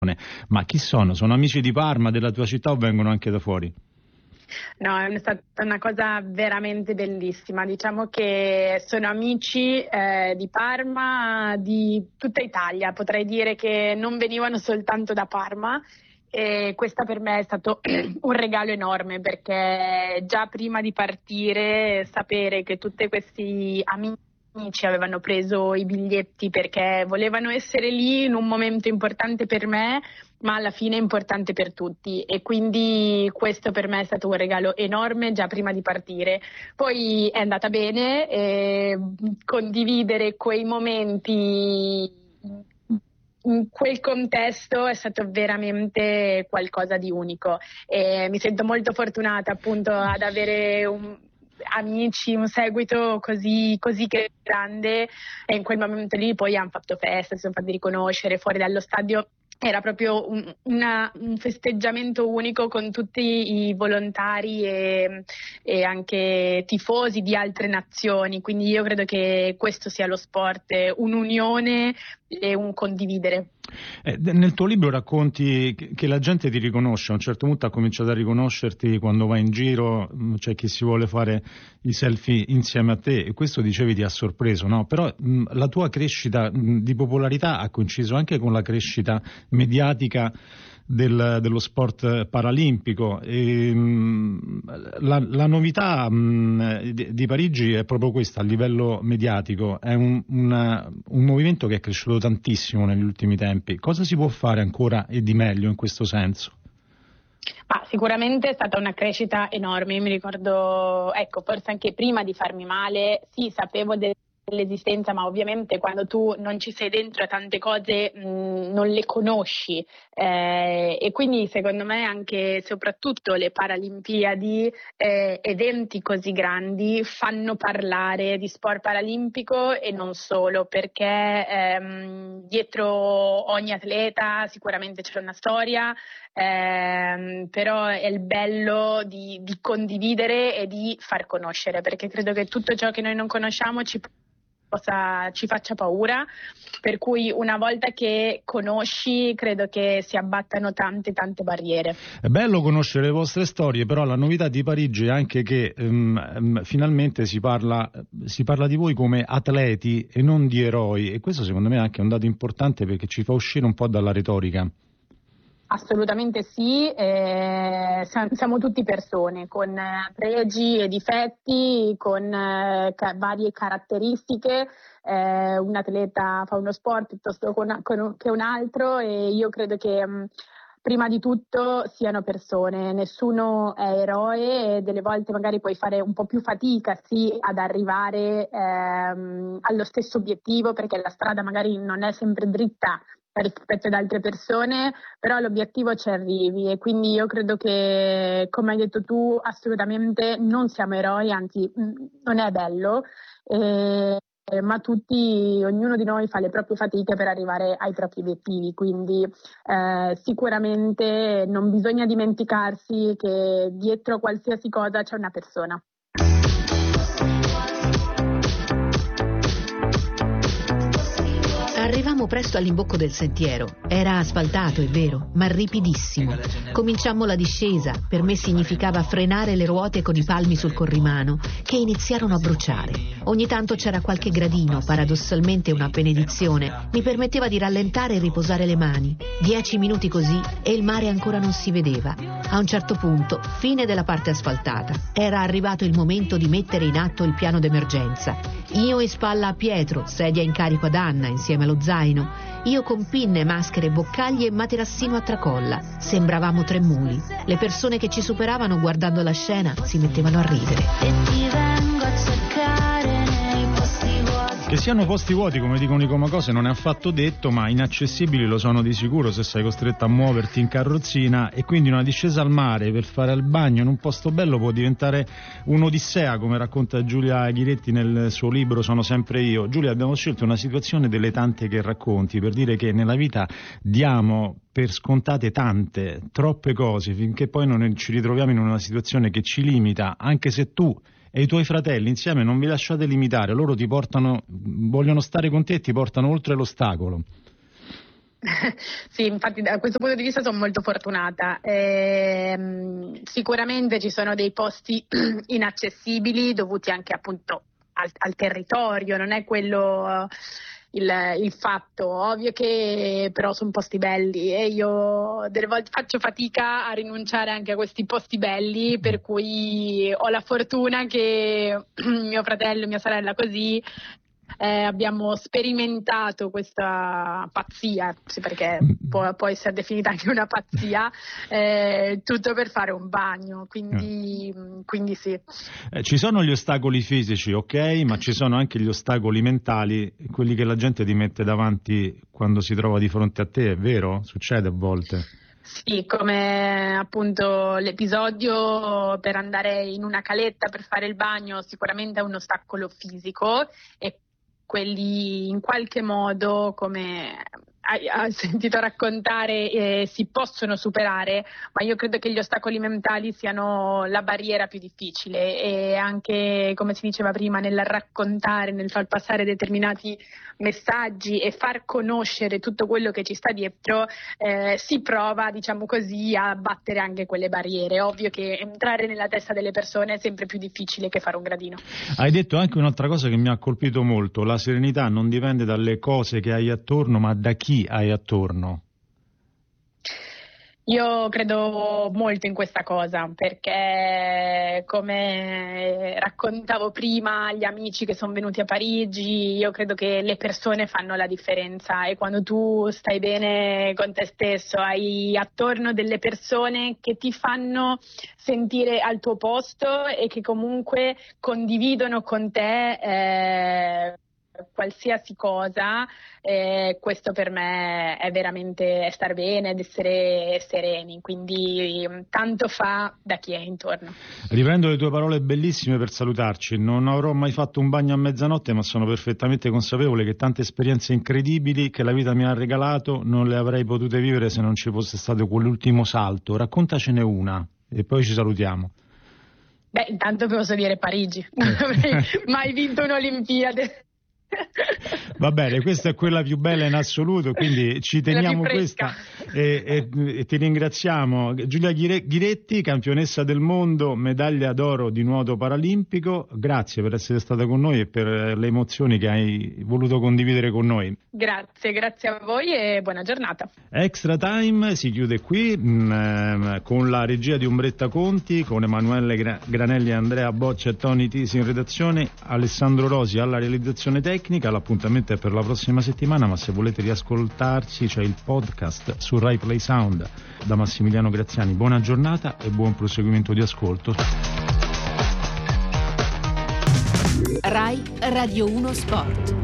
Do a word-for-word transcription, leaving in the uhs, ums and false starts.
Ma chi sono? Sono amici di Parma, della tua città, o vengono anche da fuori? No, è stata una cosa veramente bellissima. Diciamo che sono amici eh, di Parma, di tutta Italia. Potrei dire che non venivano soltanto da Parma, e questo per me è stato un regalo enorme, perché già prima di partire sapere che tutti questi amici avevano preso i biglietti perché volevano essere lì in un momento importante per me, ma alla fine importante per tutti, e quindi questo per me è stato un regalo enorme già prima di partire. Poi è andata bene, e condividere quei momenti in quel contesto è stato veramente qualcosa di unico, e mi sento molto fortunata appunto ad avere un amici, un seguito così, così grande, e in quel momento lì poi hanno fatto festa, si sono fatti riconoscere fuori dallo stadio. Era proprio un, una, un festeggiamento unico con tutti i volontari e, e anche tifosi di altre nazioni, quindi io credo che questo sia lo sport, un'unione e un condividere. Eh, nel tuo libro racconti che, che la gente ti riconosce, a un certo punto ha cominciato a riconoscerti quando vai in giro, c'è cioè chi si vuole fare i selfie insieme a te, e questo dicevi ti ha sorpreso, no? Però mh, la tua crescita mh, di popolarità ha coinciso anche con la crescita mediatica Del, dello sport paralimpico, e, mh, la, la novità mh, di, di Parigi è proprio questa a livello mediatico, è un, una, un movimento che è cresciuto tantissimo negli ultimi tempi. Cosa si può fare ancora e di meglio in questo senso? Ma sicuramente è stata una crescita enorme. Io mi ricordo, ecco, forse anche prima di farmi male, sì, sapevo del l'esistenza, ma ovviamente quando tu non ci sei dentro a tante cose mh, non le conosci, eh, e quindi secondo me anche soprattutto le Paralimpiadi, eh, eventi così grandi, fanno parlare di sport paralimpico e non solo, perché ehm, dietro ogni atleta sicuramente c'è una storia, ehm, però è il bello di, di condividere e di far conoscere, perché credo che tutto ciò che noi non conosciamo ci Possa, ci faccia paura, per cui una volta che conosci credo che si abbattano tante tante barriere. È bello conoscere le vostre storie, però la novità di Parigi è anche che um, um, finalmente si parla, si parla di voi come atleti e non di eroi, e questo secondo me è anche un dato importante, perché ci fa uscire un po' dalla retorica. Assolutamente sì, eh, siamo tutti persone con pregi e difetti, con eh, ca- varie caratteristiche, eh, un atleta fa uno sport piuttosto con, con, che un altro, e io credo che mh, prima di tutto siano persone, nessuno è eroe, e delle volte magari puoi fare un po' più fatica sì ad arrivare ehm, allo stesso obiettivo, perché la strada magari non è sempre dritta rispetto ad altre persone, però l'obiettivo ci arrivi, e quindi io credo che, come hai detto tu, assolutamente non siamo eroi, anzi non è bello, eh, ma tutti, ognuno di noi fa le proprie fatiche per arrivare ai propri obiettivi, quindi eh, sicuramente non bisogna dimenticarsi che dietro qualsiasi cosa c'è una persona. Arrivammo presto all'imbocco del sentiero. Era asfaltato, è vero, ma ripidissimo. Cominciammo la discesa. Per me significava frenare le ruote con i palmi sul corrimano, che iniziarono a bruciare. Ogni tanto c'era qualche gradino, paradossalmente una benedizione. Mi permetteva di rallentare e riposare le mani. Dieci minuti così e il mare ancora non si vedeva. A un certo punto, fine della parte asfaltata. Era arrivato il momento di mettere in atto il piano d'emergenza. Io in spalla a Pietro, sedia in carico ad Anna insieme allo zaino, io con pinne, maschere, boccagli e materassino a tracolla. Sembravamo tre muli. Le persone che ci superavano guardando la scena si mettevano a ridere. E ti vengo a cercare nei posti vuoti. Che siano posti vuoti, come dicono i Comacose, non è affatto detto, ma inaccessibili lo sono di sicuro se sei costretto a muoverti in carrozzina, e quindi una discesa al mare per fare il bagno in un posto bello può diventare un'odissea, come racconta Giulia Ghiretti nel suo libro Sono sempre io. Giulia, abbiamo scelto una situazione delle tante che racconti per dire che nella vita diamo per scontate tante, troppe cose, finché poi non ci ritroviamo in una situazione che ci limita, anche se tu e i tuoi fratelli insieme non vi lasciate limitare, loro ti portano, vogliono stare con te e ti portano oltre l'ostacolo. Sì, infatti da questo punto di vista sono molto fortunata. Ehm, sicuramente ci sono dei posti inaccessibili dovuti anche appunto al, al territorio, non è quello il, il fatto. Ovvio che però sono posti belli e io delle volte faccio fatica a rinunciare anche a questi posti belli, per cui ho la fortuna che mio fratello e mia sorella così Eh, abbiamo sperimentato questa pazzia, sì, perché può, può essere definita anche una pazzia, eh, tutto per fare un bagno, quindi, eh. quindi sì. Eh, ci sono gli ostacoli fisici, ok, ma ci sono anche gli ostacoli mentali, quelli che la gente ti mette davanti quando si trova di fronte a te, è vero? Succede a volte. Sì, come appunto l'episodio per andare in una caletta per fare il bagno sicuramente è un ostacolo fisico, e quelli in qualche modo, come hai, hai sentito raccontare, eh, si possono superare, ma io credo che gli ostacoli mentali siano la barriera più difficile, e anche, come si diceva prima, nel raccontare, nel far passare determinati messaggi e far conoscere tutto quello che ci sta dietro, eh, si prova, diciamo così, a battere anche quelle barriere. Ovvio che entrare nella testa delle persone è sempre più difficile che fare un gradino. Hai detto anche un'altra cosa che mi ha colpito molto: la serenità non dipende dalle cose che hai attorno, ma da chi hai attorno. Io credo molto in questa cosa, perché come raccontavo prima agli amici che sono venuti a Parigi, io credo che le persone fanno la differenza, e quando tu stai bene con te stesso, hai attorno delle persone che ti fanno sentire al tuo posto e che comunque condividono con te eh, qualsiasi cosa, eh, questo per me è veramente star bene ed essere sereni, quindi tanto fa da chi è intorno. Riprendo le tue parole bellissime per salutarci: non avrò mai fatto un bagno a mezzanotte, ma sono perfettamente consapevole che tante esperienze incredibili che la vita mi ha regalato non le avrei potute vivere se non ci fosse stato quell'ultimo salto. Raccontacene una e poi ci salutiamo. Beh, intanto posso dire Parigi, non avrei mai vinto un'Olimpiade. Va bene, questa è quella più bella in assoluto, quindi ci teniamo questa e, e, e ti ringraziamo. Giulia Ghiretti, campionessa del mondo, medaglia d'oro di nuoto paralimpico, grazie per essere stata con noi e per le emozioni che hai voluto condividere con noi. Grazie, grazie a voi e buona giornata. Extra Time si chiude qui mh, con la regia di Umbretta Conti, con Emanuele Gra- Granelli e Andrea Boccia e Tony Tisi in redazione, Alessandro Rosi alla realizzazione tecnica. L'appuntamento è per la prossima settimana, ma se volete riascoltarci c'è il podcast su Rai Play Sound. Da Massimiliano Graziani, buona giornata e buon proseguimento di ascolto. Rai Radio uno Sport.